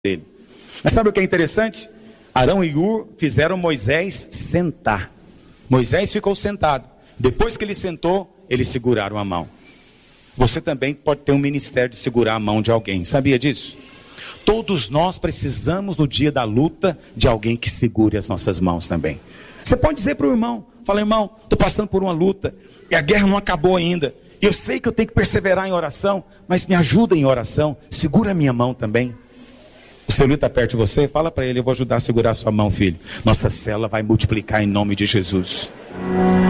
dele. Mas sabe o que é interessante? Arão e Hur fizeram Moisés sentar. Moisés ficou sentado. Depois que ele sentou, eles seguraram a mão. Você também pode ter um ministério de segurar a mão de alguém. Sabia disso? Todos nós precisamos no dia da luta de alguém que segure as nossas mãos também. Você pode dizer para o irmão, fala: irmão, estou passando por uma luta e a guerra não acabou ainda. Eu sei que eu tenho que perseverar em oração, mas me ajuda em oração, segura a minha mão também. O seu líder está perto de você, fala para ele: eu vou ajudar a segurar a sua mão, filho. Nossa célula vai multiplicar em nome de Jesus.